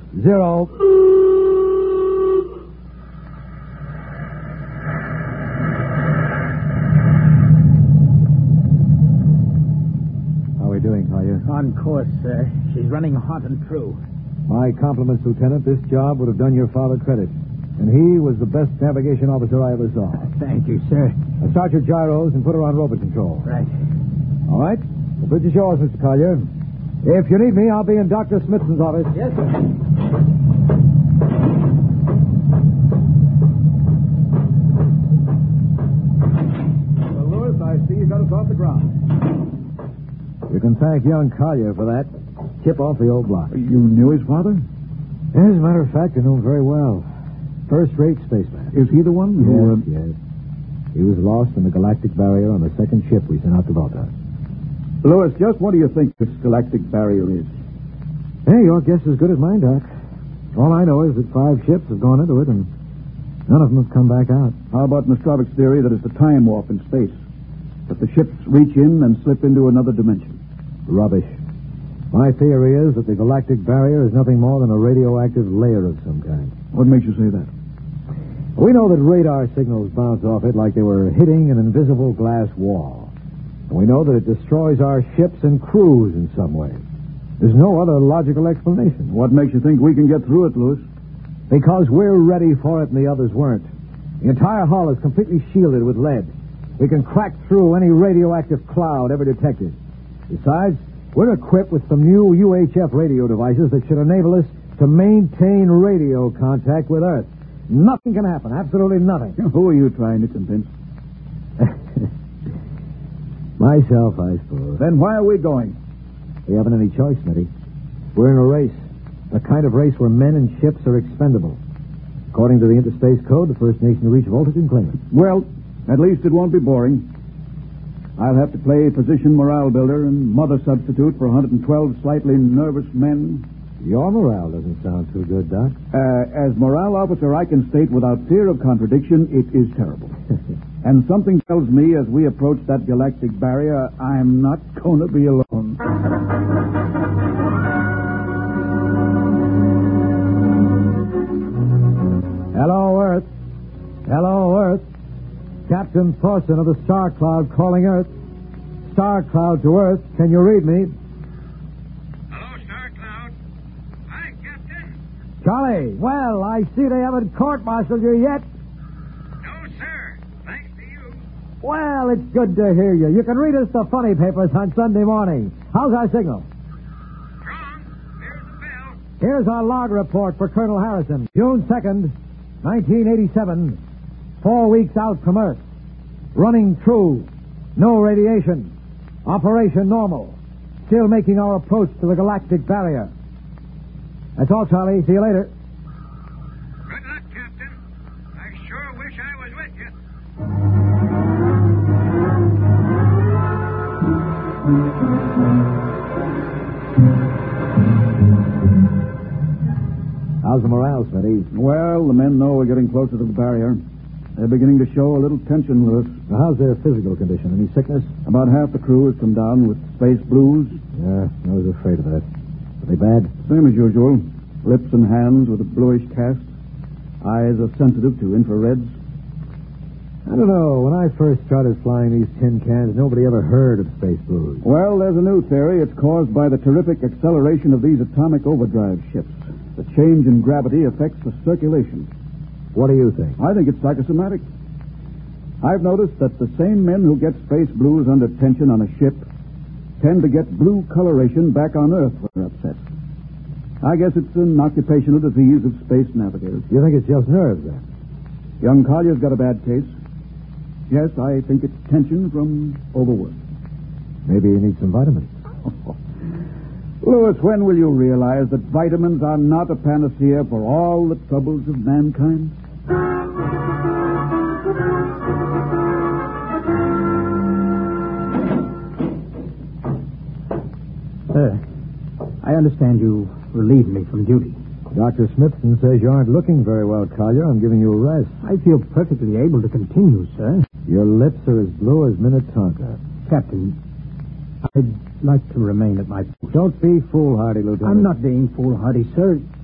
0. How are we doing, Collier? On course, sir. She's running hot and true. My compliments, Lieutenant. This job would have done your father credit. And he was the best navigation officer I ever saw. Thank you, sir. Now start your gyros and put her on robot control. Right. All right. The bridge is yours, Mr. Collier. If you need me, I'll be in Dr. Smithson's office. Yes, sir. Well, Lewis, I see you got us off the ground. You can thank young Collier for that. Chip off the old block. You knew his father? As a matter of fact, I know him very well. First-rate spaceman. Is he the one who... Yes. He was lost in the galactic barrier on the second ship we sent out to Volta. Lewis, just what do you think this galactic barrier is? Hey, your guess is as good as mine, Doc. All I know is that 5 ships have gone into it, and none of them have come back out. How about Nostrovic's theory that it's a time warp in space? That the ships reach in and slip into another dimension? Rubbish. My theory is that the galactic barrier is nothing more than a radioactive layer of some kind. What makes you say that? We know that radar signals bounce off it like they were hitting an invisible glass wall. And we know that it destroys our ships and crews in some way. There's no other logical explanation. What makes you think we can get through it, Lewis? Because we're ready for it and the others weren't. The entire hull is completely shielded with lead. We can crack through any radioactive cloud ever detected. Besides, we're equipped with some new UHF radio devices that should enable us to maintain radio contact with Earth. Nothing can happen. Absolutely nothing. Who are you trying to convince? Myself, I suppose. Then why are we going? We haven't any choice, Smitty. We're in a race. The kind of race where men and ships are expendable. According to the Interspace Code, the first nation to reach Volta can claim it. Well, at least it won't be boring. I'll have to play physician morale builder and mother substitute for 112 slightly nervous men. Your morale doesn't sound too good, Doc. As morale officer, I can state without fear of contradiction, it is terrible. And something tells me as we approach that galactic barrier, I'm not going to be alone. Hello, Earth. Hello, Earth. Captain Thorson of the Star Cloud calling Earth. Star Cloud to Earth. Can you read me? Hello, Star Cloud. Hi, Captain. Charlie, well, I see they haven't court-martialed you yet. No, sir. Thanks to you. Well, it's good to hear you. You can read us the funny papers on Sunday morning. How's our signal? Strong. Here's the bell. Here's our log report for Colonel Harrison. June 2nd, 1987. 4 weeks out from Earth. Running true. No radiation. Operation normal. Still making our approach to the galactic barrier. That's all, Charlie. See you later. Good luck, Captain. I sure wish I was with you. How's the morale, Smitty? Well, the men know we're getting closer to the barrier. They're beginning to show a little tension, Lewis. Now, how's their physical condition? Any sickness? About half the crew has come down with space blues. Yeah, I was afraid of that. Are they bad? Same as usual. Lips and hands with a bluish cast. Eyes are sensitive to infrareds. I don't know. When I first started flying these tin cans, nobody ever heard of space blues. Well, there's a new theory. It's caused by the terrific acceleration of these atomic overdrive ships. The change in gravity affects the circulation. What do you think? I think it's psychosomatic. I've noticed that the same men who get space blues under tension on a ship tend to get blue coloration back on Earth when they're upset. I guess it's an occupational disease of space navigators. You think it's just nerves, then? Young Collier's got a bad case. Yes, I think it's tension from overwork. Maybe you need some vitamins. Lewis, when will you realize that vitamins are not a panacea for all the troubles of mankind? Sir, I understand you relieved me from duty. Dr. Smithson says you aren't looking very well, Collier. I'm giving you a rest. I feel perfectly able to continue, sir. Your lips are as blue as Minnetonka. Captain, I'd like to remain at my post. Don't be foolhardy, Lieutenant. I'm not being foolhardy, sir.